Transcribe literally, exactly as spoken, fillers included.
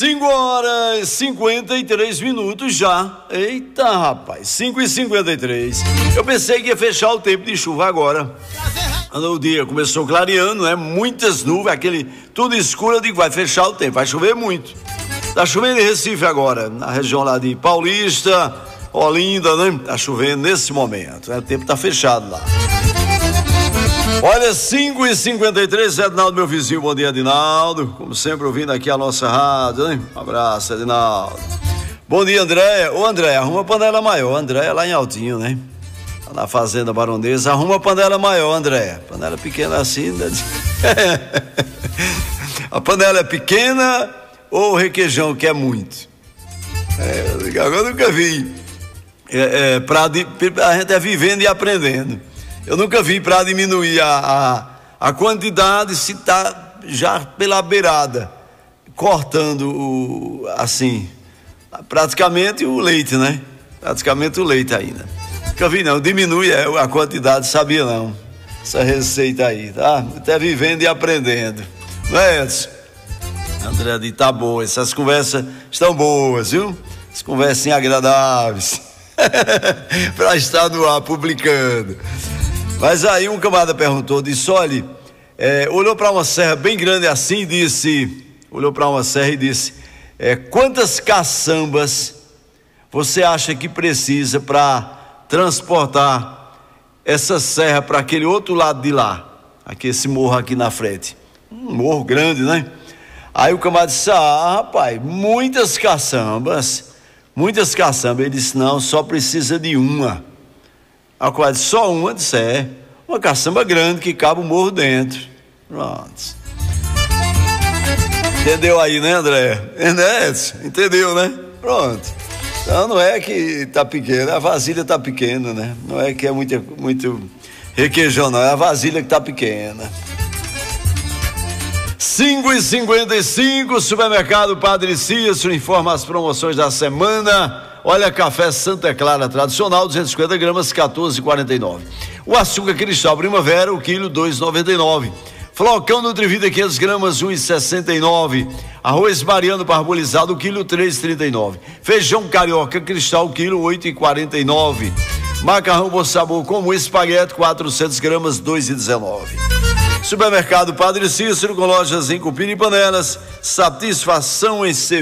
cinco horas e cinquenta e três minutos já. Eita, rapaz, cinco e cinquenta e três. Eu pensei que ia fechar o tempo de chuva agora. O dia começou clareando, né? Muitas nuvens, aquele tudo escuro. Eu digo, vai fechar o tempo, vai chover muito. Tá chovendo em Recife agora, na região lá de Paulista, Olinda, né? Tá chovendo nesse momento, né? O tempo tá fechado lá. Olha, cinco e cinquenta e três, Edinaldo, meu vizinho, bom dia, Edinaldo. Como sempre, ouvindo aqui a nossa rádio, né? Um abraço, Edinaldo. Bom dia, Andréia. Ô, Andréia, arruma a panela maior. Andréia lá em Altinho, né? Lá na Fazenda Baronesa, arruma a panela maior, Andréia. Panela pequena assim, né? A panela é pequena ou o requeijão que é muito? É, agora eu nunca vi. É, é, pra, a gente é vivendo e aprendendo. Eu nunca vi para diminuir a, a, a quantidade se tá já pela beirada, cortando o, assim, praticamente o leite, né? Praticamente o leite ainda. Nunca vi não, diminui a quantidade, sabia não? Essa receita aí, tá? Até vivendo e aprendendo. Não é, Edson? André diz, tá boa, essas conversas estão boas, viu? As conversinhas agradáveis. Para estar no ar publicando. Mas aí um camarada perguntou, disse, olha, é, olhou para uma serra bem grande assim e disse, olhou para uma serra e disse, é, quantas caçambas você acha que precisa para transportar essa serra para aquele outro lado de lá, aqui esse morro aqui na frente, um morro grande, né? Aí o camarada disse, ah, rapaz, muitas caçambas, muitas caçambas. Ele disse, não, só precisa de uma. A quase só uma, disse, é uma caçamba grande que cabe o morro dentro. Pronto. Entendeu aí, né, André? Entendeu, né? Pronto. Então não é que tá pequena, a vasilha tá pequena, né? Não é que é muito, muito requeijão, não, é a vasilha que tá pequena. cinco e cinquenta e cinco, Supermercado Padre Cícero informa as promoções da semana. Olha, café Santa Clara tradicional, duzentos e cinquenta gramas, quatorze e quarenta e nove. O açúcar cristal primavera, o quilo, dois e noventa e nove. Flocão Nutrivida, quinhentas gramas, um e sessenta e nove. Arroz Mariano parbolizado, o quilo, três e trinta e nove. Feijão carioca cristal, quilo, oito e quarenta e nove. Macarrão Bom Sabor comum espaguete, quatrocentas gramas, dois e dezenove. Supermercado Padre Cícero, com lojas em Cupira e Panelas, satisfação em serviço.